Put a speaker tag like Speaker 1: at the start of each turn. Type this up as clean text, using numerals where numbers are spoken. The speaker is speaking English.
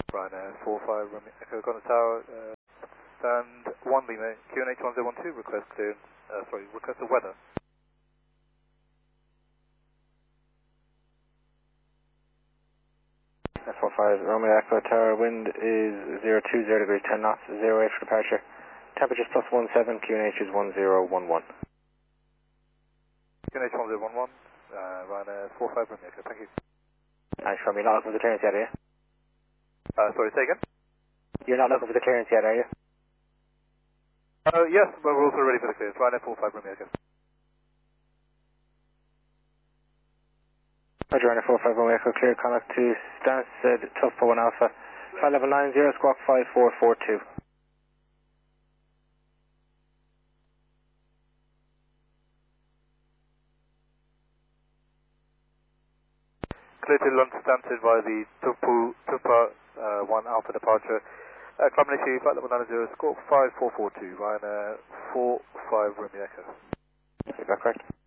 Speaker 1: Ryanair 45 Romeo Echo Gunner Tower, stand 1 Lima, QNH 1012, request clearance, request the weather.
Speaker 2: S45 Romeo Echo Tower, wind is 020 degrees 10 knots, 08 for departure. Temperature is +17, QNH is 1011.
Speaker 1: QNH 1011, Ryanair 45 Romeo Echo, thank you.
Speaker 2: Thanks from you, not looking for the clearance yet, are you?
Speaker 1: Sorry, say again?
Speaker 2: You're not looking for the clearance yet, are you?
Speaker 1: Yes, but we're also ready for the clearance, Ryanair 45 Romeo Echo.
Speaker 2: Roger, Ryanair 45 Romeo Echo, clear contact to Stansted, Tufpo 1 Alpha, flight level 90, squawk 5442.
Speaker 1: Clear to London Stansted via the Tupa 1 Alpha departure. Climate issue, flight level 90, squawk 5442, Ryanair 45 Romeo Echo.
Speaker 2: Is that correct?